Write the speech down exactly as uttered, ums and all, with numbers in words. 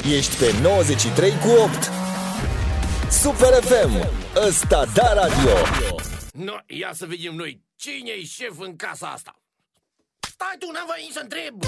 Ești pe nouăzeci și trei cu opt. Super F M. Ăsta da radio. No, ia să vedem noi cine e șef în casa asta. Stai tu, n-am venit să întreb.